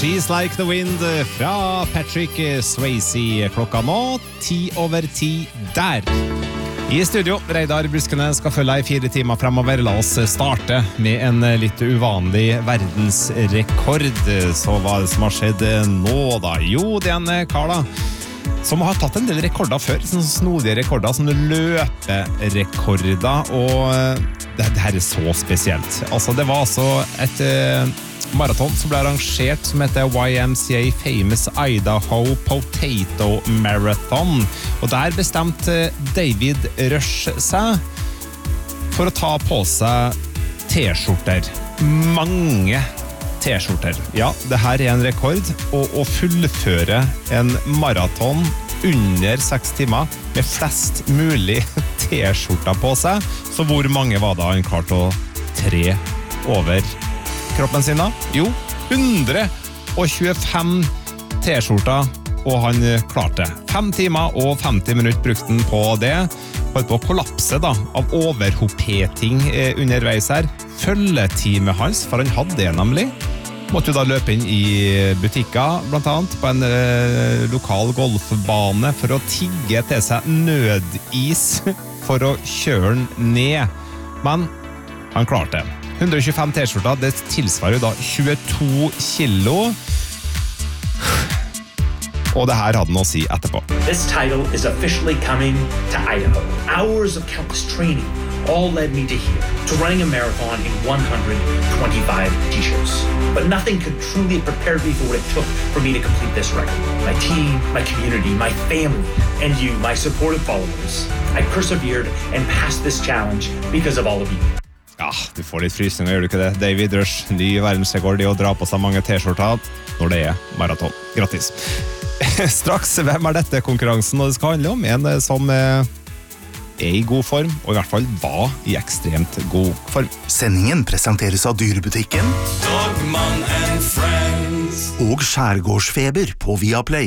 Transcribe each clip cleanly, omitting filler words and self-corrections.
She's Like the Wind fra Patrick Swayze. Klokka nå 10:10 der. I studio, Reidar Buskene skal følge I 4 timer fremover. La oss starte med en litt uvanlig verdensrekord. Så hva er det som har skjedd nå da? Jo, det en kar da, som har tatt en del rekorder før, sånne snodige rekorder, sånne løperekorder, og det her så spesielt. Altså, det var altså et maraton som ble arrangert som heter YMCA Famous Idaho Potato Marathon, og der bestemte David Rush seg for å ta på seg t-skjorter. Mange t-skjorter. Ja, det her en rekord, og å fullføre en maraton under 6 timer med flest mulig t-skjorter på seg. Så hvor mange var da han klart å tre over kroppen sin da? Jo, 125 t-skjorter, og han klarte 5 timer og 50 minutter brukte han på det. Holdt på å kollapse da, av overhopeting underveis her. Følgeteamet hans, for han hadde det nemlig, måtte jo da løpe inn I butikker, blant annet på en lokal golfbane for å tigge til seg nødis for å kjøre den ned. Men han klarte det. 125 t-skjorter, det tilsvarer jo da 22 kilo. Og det her hadde han å si etterpå. This title is officially coming to Idaho. Hours of countless training all led me to here, to running a marathon in 125 t-shirts. But nothing could truly have prepared me for what it took for me to complete this record. My team, my community, my family, and you, my supportive followers. I persevered and passed this challenge because of all of you. Ja, du får litt frysning, gjør du ikke det? David Rush, ny verdensrekord I å dra på seg mange t-skjorter når det maraton. Grattis! Straks, hvem dette konkurransen og det skal handle om? En som I god form, og I hvert fall var I ekstremt god form. Sendingen presenteres av Dyrebutikken Dogman and Friends og Skjærgårdsfeber på Viaplay.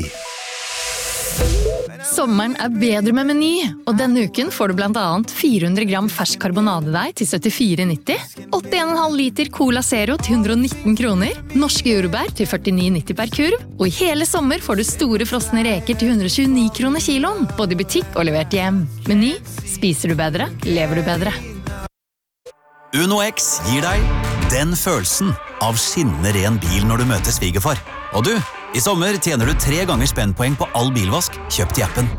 Sommeren bedre med Meny, og denne uken får du blant annet 400 gram fersk karbonadedeig til 74,90, 81,5 liter Cola Zero til 119 kroner, norske jordbær til 49,90 per kurv, og I hele sommer får du store frosne reker til 129 kroner kiloen, både I butikk og levert hjem. Meny, spiser du bedre, lever du bedre. Uno X gir deg den følelsen av skinnende ren bil når du møter svigerfar. Og du, I sommer tjener du 3 ganger spennpoeng på all bilvask kjøpt I appen.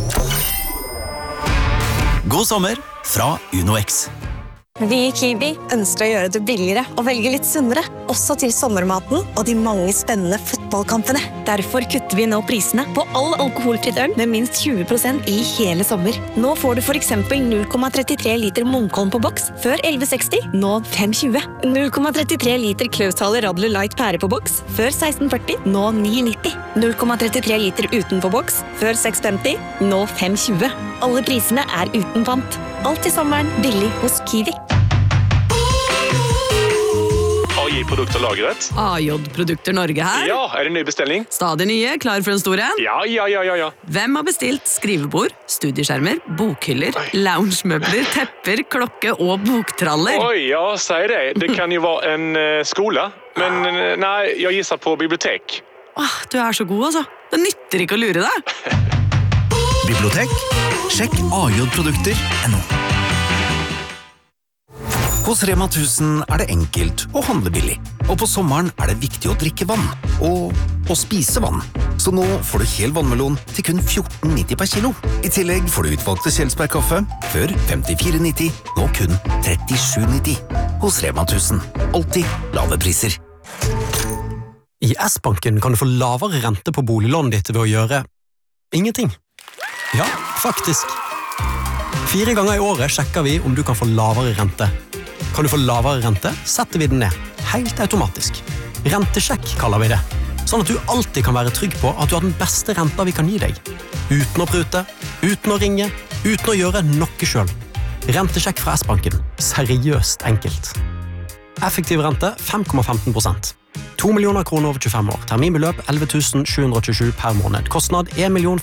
God sommer fra Uno X. Vi I Kiwi ønsker å gjøre det billigere og velge litt sunnere, også til sommermaten og de mange spennende fotballkampene. Derfor kutter vi nå prisene på all alkoholfritt øl med minst 20% I hele sommer. Nå får du for eksempel 0,33 liter Munkholm på boks før 11,60, nå 5,20. 0,33 liter Klausthaler Radler Light pære på boks før 16,40, nå 9,90. 0,33 liter uten på boks før 6,50, nå 5,20. Alle prisene uten pant. Alt I sommeren billig hos Kiwi. AJ-produkter lagret. AJ-produkter Norge her. Ja, det ny bestelling? Stadig nye, klar for en stor en? Ja. Hvem har bestilt skrivebord, studieskjermer, bokhyller, loungemøbler, tepper, klokke og boktraller? Oj, ja, säg det. Det kan ju vara en skola. Men nej, jag gissar på bibliotek. Du så god, altså. Det nytter ikke å lure deg. Bibliotek? Sjekk AJ-produkter.no. Hos Rema 1000 det enkelt å handle billig. Og på sommeren det viktig å drikke vann. Og å spise vann. Så nå får du hel vannmelon til kun 14,90 per kilo. I tillegg får du utvalgte Kjelsberg-kaffe før 54,90, nå kun 37,90. Hos Rema 1000. Alltid lave priser. I S-banken kan du få lavere rente på boliglånet ditt ved å gjøre ingenting. Ja, faktisk. 4 ganger I året sjekker vi om du kan få lavere rente. Kan du få lavere rente, setter vi den ned. Helt automatisk. Rentesjekk kaller vi det. Sånn at du alltid kan være trygg på at du har den beste renta vi kan gi deg. Uten å prute, uten å ringe, uten å gjøre noe selv. Rentesjekk fra S-banken. Seriøst enkelt. Effektiv rente 5,15%. 2 millioner kroner over 25 år. Terminbeløp 11.727 per måned. Kostnad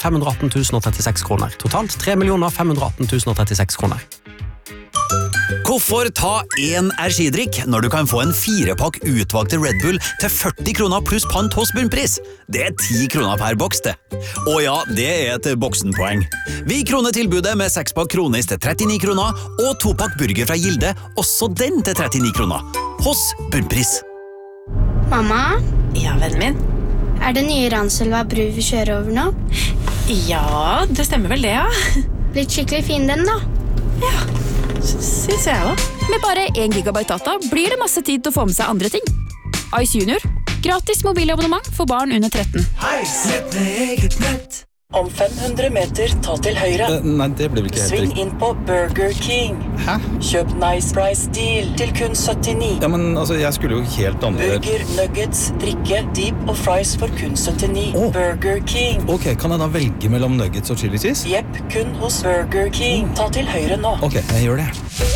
1.518.036 kroner. Totalt 3.518.036 kroner. Hvorfor ta en energidrikk når du kan få en 4-pakk utvalgte Red Bull til 40 kroner pluss pant hos Bunnpris? Det 10 kroner per boks, det. Og ja, det et boksenpoeng. Vi kroner tilbudet med 6-pakk Kronis til 39 kroner, og 2-pakk burger fra Gilde, også den til 39 kroner. Hos Bunnpris. Mamma? Ja, vennen min? Det nye Ranselva bru vi kjører over nå? Ja, det stemmer vel det, ja. Blitt skikkelig fin den da? Ja, synes jeg også. Med bare 1 gigabyte data blir det masse tid til å få med seg andre ting. Ice Junior. Gratis mobilabonnement for barn under 13. Heis, nett med eget nett. Om 500 meter, ta til høyre. Nei, det blir vel ikke helt Sving riktig. inn på Burger King. Hæ? Kjøp Nice Price Deal til kun 79. Ja, men altså, jeg skulle jo helt andre... Burger, nuggets, drikke, deep og fries for kun 79. Burger King. Ok, kan jeg da velge mellom nuggets og chili cheese? Jepp, kun hos Burger King. Ta til høyre nå. Ok, jeg gjør det.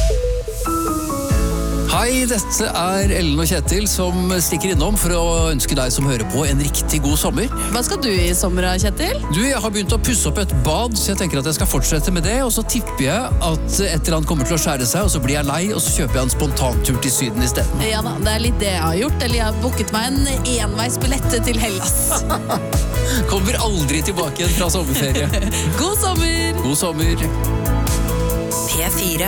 Hei, dette Ellen og Kjetil som stikker innom for å ønske deg som hører på en riktig god sommer. Hva skal du i sommer, Kjetil? Du, jeg har begynt å pusse opp et bad, så jeg tenker at jeg skal fortsette med det, og så tipper jeg at et eller annet kommer til å skjære seg, og så blir jeg lei, og så kjøper jeg en spontantur til Syden i stedet. Ja da, det litt det jeg har gjort, eller jeg har booket meg en enveisbillette til Hellas. Kommer aldri tilbake igjen fra sommerferie. God sommer! God sommer! P4